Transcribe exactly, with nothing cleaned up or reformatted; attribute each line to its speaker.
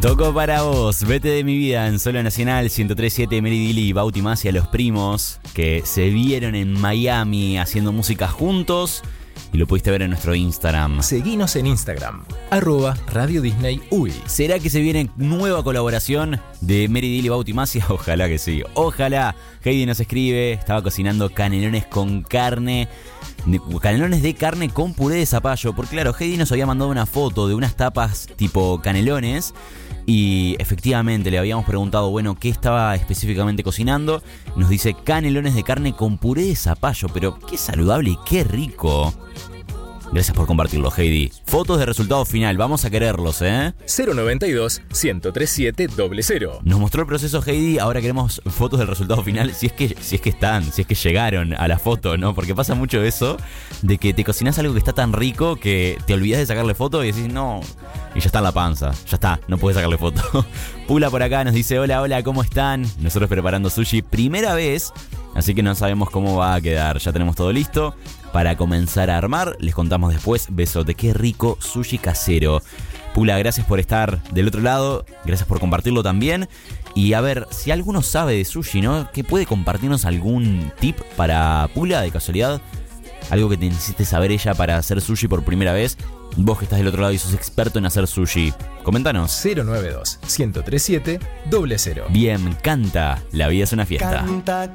Speaker 1: Tocó para vos, Vete de mi vida en Solo Nacional, ciento tres punto siete, Mary Dili y Bauti Masi, a los primos que se vieron en Miami haciendo música juntos y lo pudiste ver en nuestro Instagram.
Speaker 2: Seguinos en Instagram, arroba Radio Disney U Y.
Speaker 1: ¿Será que se viene nueva colaboración de Mary Dili y Bauti Masi? Ojalá que sí, ojalá. Heidi nos escribe, estaba cocinando canelones con carne, canelones de carne con puré de zapallo, porque claro, Heidi nos había mandado una foto de unas tapas tipo canelones. Y efectivamente le habíamos preguntado, bueno, ¿qué estaba específicamente cocinando? Nos dice canelones de carne con puré de zapallo, pero qué saludable y qué rico. Gracias por compartirlo, Heidi. Fotos de resultado final, vamos a quererlos, ¿eh?
Speaker 2: cero noventa y dos, ciento treinta y siete, cero cero.
Speaker 1: Nos mostró el proceso Heidi, ahora queremos fotos del resultado final, si es que si es que están, si es que llegaron a la foto, ¿no? Porque pasa mucho eso, de que te cocinas algo que está tan rico que te olvidas de sacarle foto y decís, no, y ya está en la panza, ya está, no puedes sacarle foto. Pula por acá nos dice, hola, hola, ¿cómo están? Nosotros preparando sushi, primera vez, así que no sabemos cómo va a quedar, ya tenemos todo listo. Para comenzar a armar, les contamos después. Besote, qué rico sushi casero. Pula, gracias por estar del otro lado, gracias por compartirlo también. Y a ver, si alguno sabe de sushi, ¿no? ¿Que puede compartirnos algún tip para Pula, de casualidad? Algo que te necesites saber ella para hacer sushi por primera vez. Vos que estás del otro lado y sos experto en hacer sushi, coméntanos.
Speaker 2: cero noventa y dos, ciento treinta y siete, cero cero.
Speaker 1: Bien, canta. La vida es una fiesta.
Speaker 3: Canta.